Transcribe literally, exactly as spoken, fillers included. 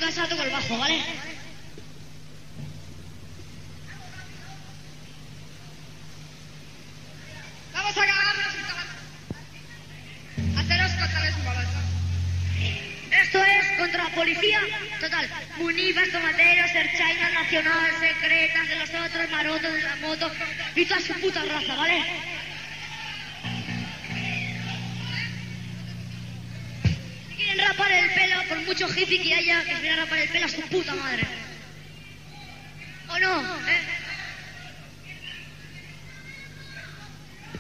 casa toco el bajo, ¿vale? Vamos a cagarnos en cada... Haceros contarles un balón. Esto es contra la policía. Total. Munivas, tomateros, Erchaina, Nacional, secretas de los otros, marotos de la moto y toda su puta raza, ¿vale? Si quieren rapar el pelo, por mucho hippie que haya, que se viene a rapar el pelo a su puta madre. ¿O no? ¿Eh?